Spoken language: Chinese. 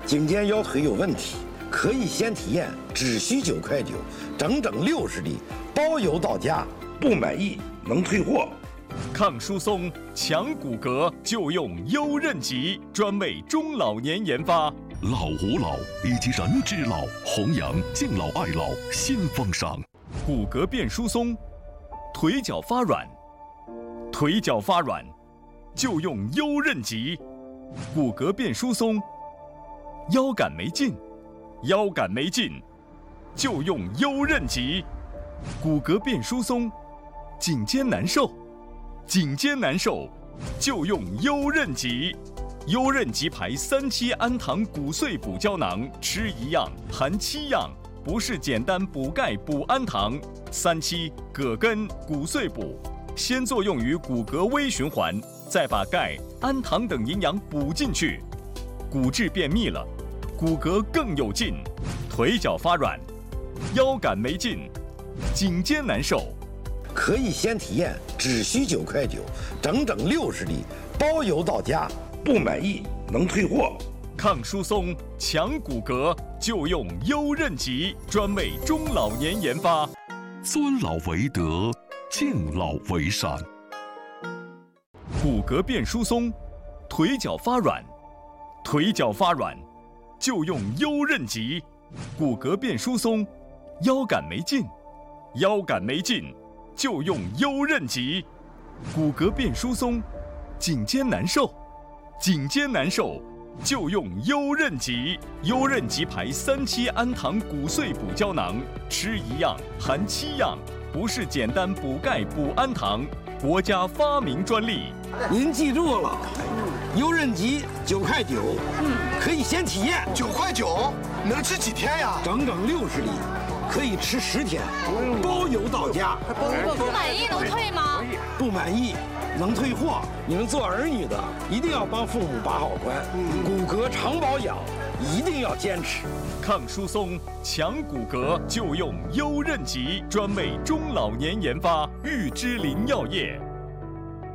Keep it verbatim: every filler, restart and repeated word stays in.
颈肩腰腿有问题，可以先体验，只需九块九，整整六十粒，包邮到家。不满意能退货。 抗疏松、强骨骼就用优韧极，专为中老年研发。 老吾老以及人之老，弘扬敬老爱老新风尚。 骨骼变疏松，腿脚发软，腿脚发软就用优韧极。骨骼变疏松，腰杆没劲，腰杆没劲就用优韧极。骨骼变疏松，颈肩难受，颈肩难受就用优韧极。优韧极牌三七氨糖骨碎补胶囊，吃一样含七样，不是简单补钙补氨糖。三七葛根骨碎补，先作用于骨骼微循环，再把钙、氨糖等营养补进去，骨质变密了，骨骼更有劲。腿脚发软，腰杆没劲，颈肩难受， 可以先体验，只需九块九，整整六十粒，包邮到家。不满意能退货。 抗疏松、强骨骼就用优韧极，专为中老年研发。 尊老为德，敬老为善。 骨骼变疏松，腿脚发软，腿脚发软就用优韧极。骨骼变疏松，腰杆没劲，腰杆没劲就用优韧极。骨骼变疏松，颈肩难受，颈肩难受就用优韧极。优韧极牌三七氨糖骨碎补胶囊，吃一样含七样，不是简单补钙补氨糖，国家发明专利。 您记住了，优韧极九块九，可以先体验。 九块九能吃几天呀？ 整整六十粒，可以吃十天，包邮到家。 不满意能退吗？ 不满意能退货。你们做儿女的一定要帮父母把好关，骨骼常保养一定要坚持。 抗疏松、强骨骼就用优韧极，专为中老年研发。玉芝林药业。